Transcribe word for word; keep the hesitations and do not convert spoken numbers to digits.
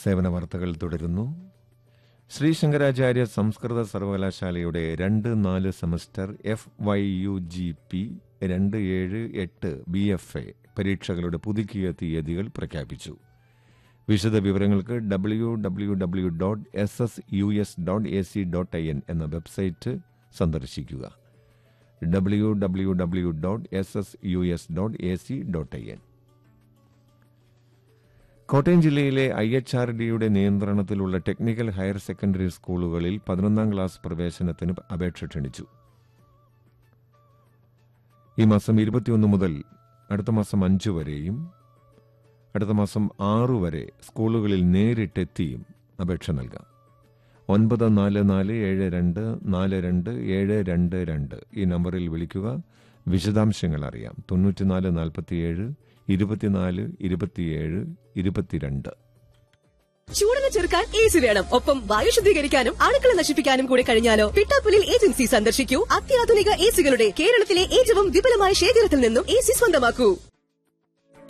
സേവന വാർത്തകൾ തുടരുന്നു. ശ്രീ ശങ്കരാചാര്യ സംസ്കൃത സർവകലാശാലയുടെ രണ്ട് നാല് semester F why you G P രണ്ട് ഏഴ് എട്ട് ബി എഫ് എ പരീക്ഷകളുടെ പുതുക്കിയ തീയതികൾ പ്രഖ്യാപിച്ചു. വിശദ വിവരങ്ങൾക്ക് W W W dot S S U S dot A C dot I N എന്ന വെബ്സൈറ്റ് സന്ദർശിക്കുക. W W W dot S S U S dot A C dot I N. Kottayam ജില്ലയിലെ I H R ഡിയുടെ നിയന്ത്രണത്തിലുള്ള technical higher secondary സ്കൂളുകളിൽ പതിനൊന്നാം class പ്രവേശനത്തിന് അപേക്ഷ ക്ഷണിച്ചു. ഈ മാസം ഇരുപത്തിയൊന്ന് മുതൽ അടുത്ത മാസം അഞ്ച് വരെയും അടുത്ത മാസം ആറു വരെ സ്കൂളുകളിൽ നേരിട്ടെത്തിയും അപേക്ഷ നൽകാം. ഒൻപത് നാല് നാല് ഏഴ് രണ്ട് നാല് രണ്ട് ഏഴ് രണ്ട് രണ്ട് ഈ നമ്പറിൽ വിളിക്കുക. വിശദാംശങ്ങൾ അറിയാം. തൊണ്ണൂറ്റിനാല് നാൽപ്പത്തിയേഴ് ഇരുപത്തിനാല് ഇരുപത്തിയേഴ് ഇരുപത്തിരണ്ട്. ചൂടിനെ ചെറുക്കാൻ ഏസി വേണം, ഒപ്പം വായു ശുദ്ധീകരിക്കാനും അണുക്കളെ നശിപ്പിക്കാനും കൂടെ കഴിഞ്ഞാലോ? പിട്ടാപ്പുലിൽ ഏജൻസി സന്ദർശിക്കൂ. അത്യാധുനിക ഏസികളുടെ കേരളത്തിലെ ഏറ്റവും വിപുലമായ ശേഖരത്തിൽ നിന്നും ഏസി സ്വന്തമാക്കൂ.